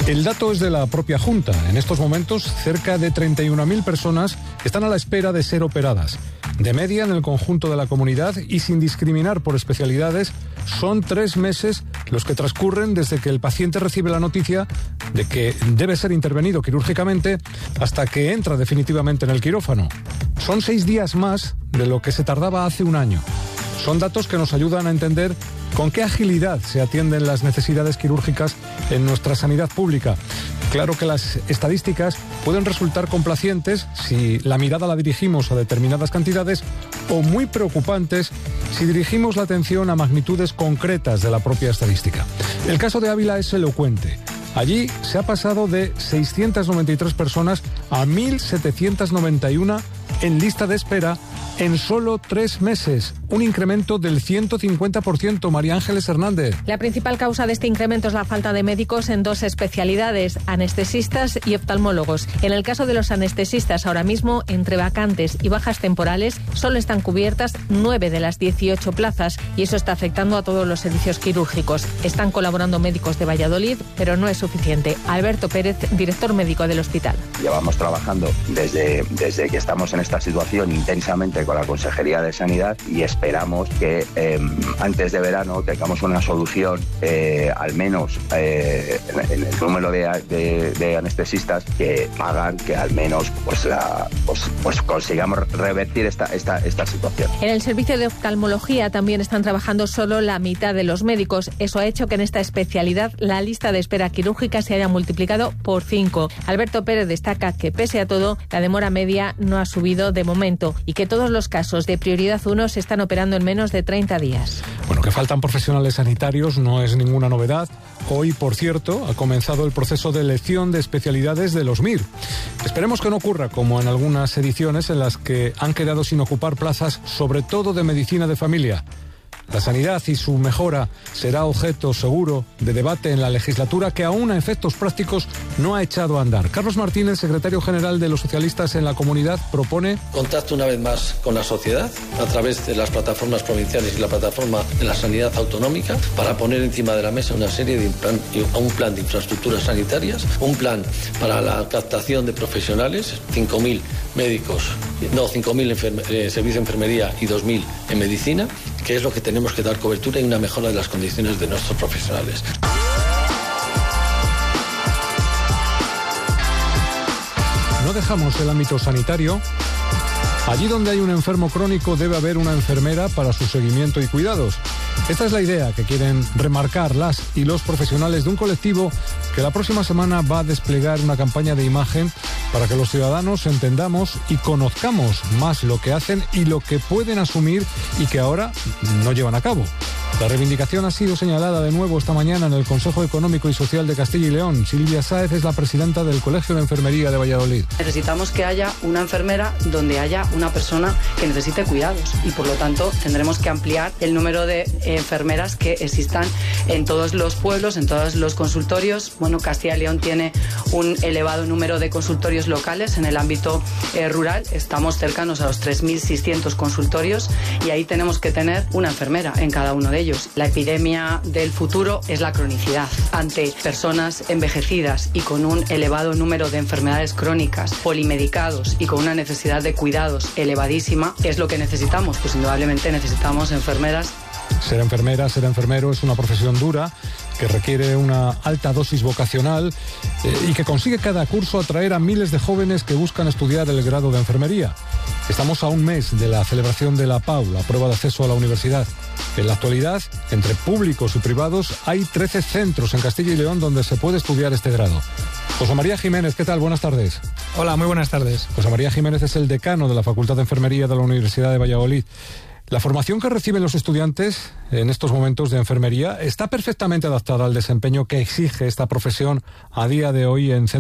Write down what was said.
El dato es de la propia Junta. En estos momentos, cerca de 31.000 personas están a la espera de ser operadas. De media, en el conjunto de la comunidad y sin discriminar por especialidades, son 3 meses los que transcurren desde que el paciente recibe la noticia de que debe ser intervenido quirúrgicamente hasta que entra definitivamente en el quirófano. Son 6 días más de lo que se tardaba hace un año. Son datos que nos ayudan a entender con qué agilidad se atienden las necesidades quirúrgicas en nuestra sanidad pública. Claro que las estadísticas pueden resultar complacientes si la mirada la dirigimos a determinadas cantidades o muy preocupantes si dirigimos la atención a magnitudes concretas de la propia estadística. El caso de Ávila es elocuente. Allí se ha pasado de 693 personas a 1.791 en lista de espera en solo 3 meses, un incremento del 150%. María Ángeles Hernández. La principal causa de este incremento es la falta de médicos en 2 especialidades, anestesistas y oftalmólogos. En el caso de los anestesistas, ahora mismo, entre vacantes y bajas temporales, solo están cubiertas 9 de las 18 plazas y eso está afectando a todos los servicios quirúrgicos. Están colaborando médicos de Valladolid, pero no es suficiente. Alberto Pérez, director médico del hospital. Llevamos trabajando desde que estamos en esta situación intensamente con la Consejería de Sanidad y esperamos que antes de verano tengamos una solución, al menos en el número de anestesistas que hagan que al menos pues consigamos revertir esta situación. En el servicio de oftalmología también están trabajando solo la mitad de los médicos. Eso ha hecho que en esta especialidad la lista de espera quirúrgica se haya multiplicado por 5. Alberto Pérez destaca que pese a todo, la demora media no ha subido de momento y que todos los casos de prioridad 1 se están operando en menos de 30 días. Bueno, que faltan profesionales sanitarios no es ninguna novedad. Hoy, por cierto, ha comenzado el proceso de elección de especialidades de los MIR. Esperemos que no ocurra como en algunas ediciones en las que han quedado sin ocupar plazas, sobre todo de medicina de familia. La sanidad y su mejora será objeto seguro de debate en la legislatura que aún a efectos prácticos no ha echado a andar. Carlos Martínez, secretario general de los socialistas en la comunidad, propone contacto una vez más con la sociedad a través de las plataformas provinciales y la plataforma de la sanidad autonómica para poner encima de la mesa una serie de un plan de infraestructuras sanitarias, un plan para la captación de profesionales, 5.000 médicos, 5.000 en servicio de enfermería y 2.000 en medicina, que es lo que tenemos que dar cobertura y una mejora de las condiciones de nuestros profesionales. No dejamos el ámbito sanitario. Allí donde hay un enfermo crónico debe haber una enfermera para su seguimiento y cuidados. Esta es la idea que quieren remarcar las y los profesionales de un colectivo que la próxima semana va a desplegar una campaña de imagen para que los ciudadanos entendamos y conozcamos más lo que hacen y lo que pueden asumir y que ahora no llevan a cabo. La reivindicación ha sido señalada de nuevo esta mañana en el Consejo Económico y Social de Castilla y León. Silvia Sáez es la presidenta del Colegio de Enfermería de Valladolid. Necesitamos que haya una enfermera donde haya una persona que necesite cuidados y por lo tanto tendremos que ampliar el número de enfermeras que existan en todos los pueblos, en todos los consultorios. Bueno, Castilla y León tiene un elevado número de consultorios locales en el ámbito rural. Estamos cercanos a los 3.600 consultorios y ahí tenemos que tener una enfermera en cada uno de ellos. La epidemia del futuro es la cronicidad. Ante personas envejecidas y con un elevado número de enfermedades crónicas, polimedicados y con una necesidad de cuidados elevadísima, ¿qué es lo que necesitamos? Pues indudablemente necesitamos enfermeras. Ser enfermera, ser enfermero es una profesión dura que requiere una alta dosis vocacional y que consigue cada curso atraer a miles de jóvenes que buscan estudiar el grado de enfermería. Estamos a un mes de la celebración de la PAU, la prueba de acceso a la universidad. En la actualidad, entre públicos y privados, hay 13 centros en Castilla y León donde se puede estudiar este grado. José María Jiménez, ¿qué tal? Buenas tardes. Hola, muy buenas tardes. José María Jiménez es el decano de la Facultad de Enfermería de la Universidad de Valladolid. La formación que reciben los estudiantes en estos momentos de enfermería está perfectamente adaptada al desempeño que exige esta profesión a día de hoy en centros